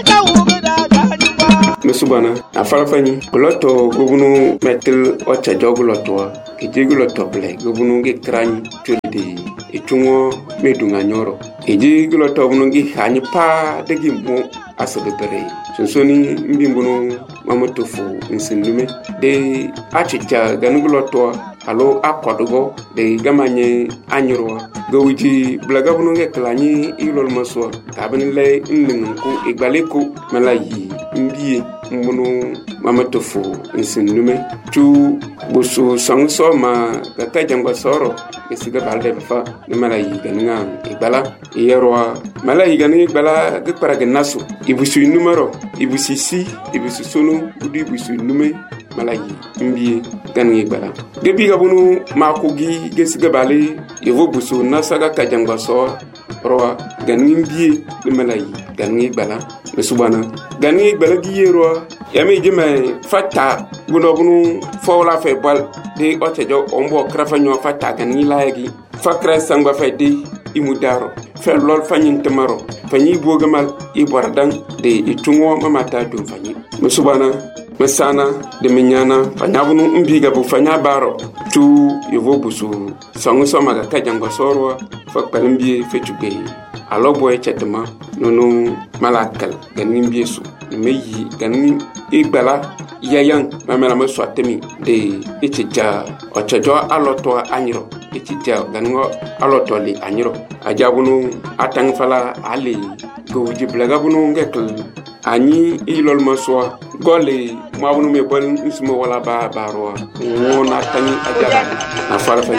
Mesubana afalafani loto gobunu metel ocha joguloto ejiguloto ble gobunu ge krani tulidi itungo medunga nyoro ejiguloto bunu gi hani pa degi mo asabere sonsoni mbimbuno mamotofu nsindume de achicha ganuguloto alo akodogo de gamanye anyoro gowiji blaga bunu ge klani ilol maswa kabin le nningu igbaleko malayi mbiye mbunu mamatofu nsindume tu busu sangso ma kaka jangwa soro esiga balde fa ne malayi ganinga igbala yerwa malayi ganinga igbala ge paraga nasu ibusu numero ibusu si ibusu sunu budi ibusu nume malayi mbiye ganinga igbala gebi gabunu makugi gesiga bale yevo busu nasaga kajangwa soro roa ganinga mbiye ne malayi ganinga igbala mesubana ganinga igbala gi yerwa yami jime fata bunu fawla fe bal de otejo ombo krafa nyo fata ganinga layagi fakra sangba fe de imudaro fe lol fanyin temaro fanyi bogamal ibordan de itungo mamata dum fanyi mesubana mesana de minyana fanyabunu mbiga bu fanya baro tu yevo busu sangu somaga kajangwa sorwa fakpalimbi fe tugbe alobo echetema nono malakal ganin biesu meyi ganin igbala yayan mamela maswatemi de ichija ochajo aloto anyiro ichija ganingo aloto li anyiro ajabunu atangfala ali gowji blagabunu ngekl ani ilol maswa gole mabunu me bol nsmo wala ba barwa wona tani ajara na farfa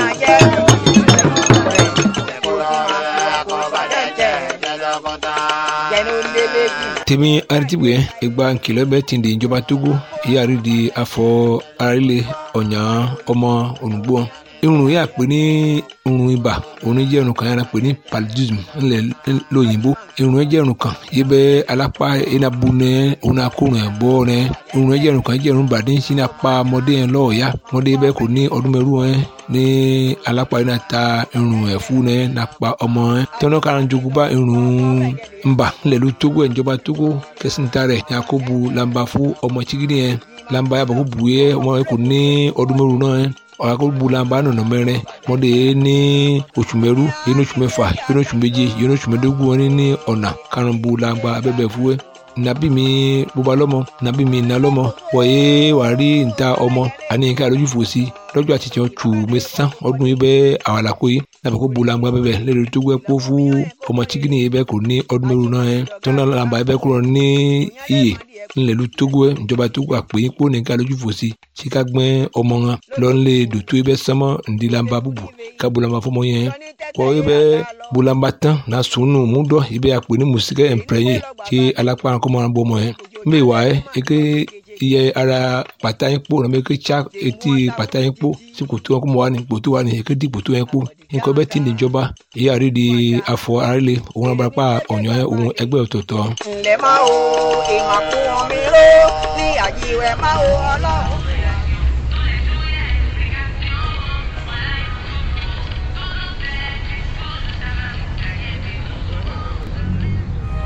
temi artibwe igba nkile beti ndi njoba Togo yari di afọ arile onya ọmọ onugbo irun ya pè ní irun ibà òun jẹ́ irun kan yàrá pè ní paludism ńlẹ̀ lóyìnbó irun jẹ́ irun kan yíbẹ̀ alápá enabu nẹ òun akórun ẹ̀ bọ́ nẹ irun jẹ́ irun kan jẹ́ irun bàdí sí ní apá ọmọdé yẹn lọ́ọ̀ọ́yá ọmọdé bẹ́ẹ̀ kò ní ọdún mẹ́rù ẹ̀ ní alápá yẹn ta irun ẹ̀fú nẹ nàpá ọmọ ẹ̀ tọ́nà kan jogun bá irun ńbà ńlẹ̀ ló Togo ẹ̀ ìjọba Togo kẹsìntà rẹ̀ yakubu lamba fún ọmọ chigidi yẹn lamba yàbọ̀ kó bu yẹ ọmọ yẹn kò ní ọdún mẹ́rù náà ẹ̀ ọ̀rọ̀ bulamba nọ̀nà mẹ́rin mọ́dé ní oṣù mẹ́rú yẹn ní oṣù mẹ́fà yẹn ní oṣù méje yẹn ní oṣù mẹ́dógún wọn ní ọ̀nà karùn-ún bulamba abẹ́bẹ̀ fúwẹ́ nàbí mi bóba lọ́mọ nàbí mi nà lọ́mọ wọ̀nyé wà rí níta ọmọ àní nǹkan àlójú fòsí lọ́jọ́ àti tiẹ̀ tù mẹ́sàn ọdún yìí bẹ́ẹ̀ àwàlàkó yìí nàbẹ̀ kó bulamba bẹ́bẹ̀ lẹ́nu tó gbẹ́ kó fún ọmọ chikini yìí bẹ́ẹ̀ kò ní ọdún mẹ́rù náà yẹn tọ́nà làǹbà yìí bẹ́ẹ̀ kúrò ní iyè ńlẹ̀lú Togo ẹ̀ ìjọba Togo àpè kó nìkan lójú fòsí tí ká gbẹ́ ọmọ wọn lọ́nlé dòtó ibẹ̀ sánmọ́ ndílamba búbu ká bulamba fọmọ yẹn kọ́ ibẹ̀ bulamba tán na sùnù múdọ̀ ibẹ̀ àpè ní mùsíkẹ́ ẹ̀mpẹ́yẹ tí alápá kọ́mọ́ bọ́ ọmọ yẹn mbẹ́ wà ẹ́ eke iye ara pàtà yín kpó nàbẹ́ eke tsa etí pàtà yín kpó sí kòtò wọn kó mọ wà ní kòtò wà ní eke di kòtò yẹn kpó nǹkan bẹ́ẹ̀ tí ní ìjọba èyí àrí di afọ arílẹ̀ òun abarapá ọ̀nyọ́ òun ẹgbẹ́ ọ̀tọ̀ọ̀tọ̀. ǹlẹ́ máa wo ìmàkùn mi ró ní àjíwẹ̀ máa wo ọlọ́run.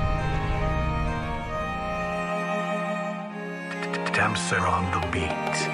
Damser on the beat.